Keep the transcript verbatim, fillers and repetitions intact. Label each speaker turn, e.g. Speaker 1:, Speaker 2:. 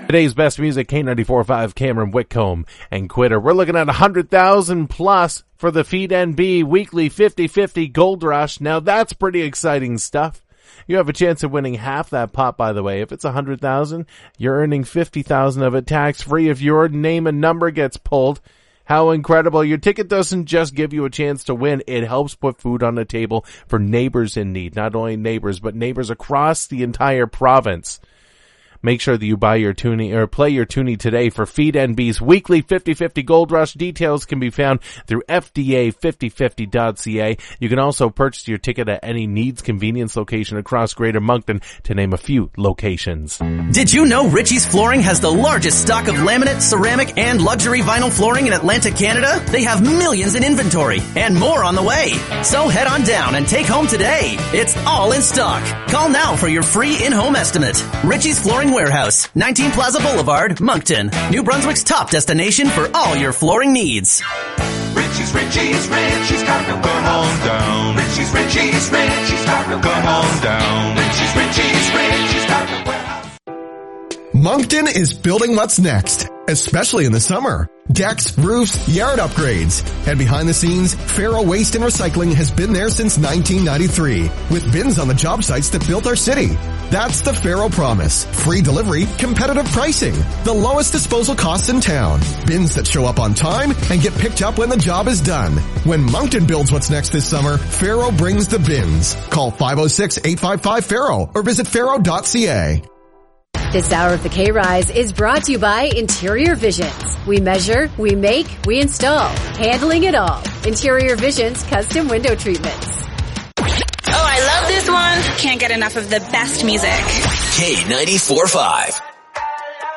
Speaker 1: Today's best music, K ninety-four point five, Cameron Whitcomb and Quitter. We're looking at one hundred thousand plus for the Feed N B weekly fifty fifty Gold Rush. Now that's pretty exciting stuff. You have a chance of winning half that pot, by the way. If it's one hundred thousand, you're earning fifty thousand of it tax-free if your name and number gets pulled. How incredible. Your ticket doesn't just give you a chance to win. It helps put food on the table for neighbors in need. Not only neighbors, but neighbors across the entire province. Make sure that you buy your toonie or play your toonie today for Feed N B's weekly fifty fifty Gold Rush. Details can be found through F D A fifty fifty dot C A. You can also purchase your ticket at any Needs convenience location across Greater Moncton, to name a few locations.
Speaker 2: Did you know Richie's Flooring has the largest stock of laminate, ceramic, and luxury vinyl flooring in Atlantic Canada? They have millions in inventory and more on the way. So head on down and take home today. It's all in stock. Call now for your free in-home estimate. Richie's Flooring Warehouse, nineteen Plaza Boulevard, Moncton, New Brunswick's top destination for all your flooring needs.
Speaker 3: Richie's, Richie's, Richie's got real Come on down. Richie's, Richie's, Richie's got real Come on down. Richie's, Richie's, Richie's got real warehouse.
Speaker 4: Moncton is building what's next, especially in the summer. Decks, roofs, yard upgrades. And behind the scenes, Faro Waste and Recycling has been there since nineteen ninety-three, with bins on the job sites that built our city. That's the Faro promise. Free delivery, competitive pricing, the lowest disposal costs in town, bins that show up on time and get picked up when the job is done. When Moncton builds what's next this summer, Faro brings the bins. Call five oh six, eight five five, Faro or visit faro dot c a.
Speaker 5: This hour of the K-Rise is brought to you by Interior Visions. We measure, we make, we install. Handling it all. Interior Visions custom window treatments.
Speaker 6: Oh, I love this one. Can't get enough of the best music.
Speaker 7: K ninety-four point five.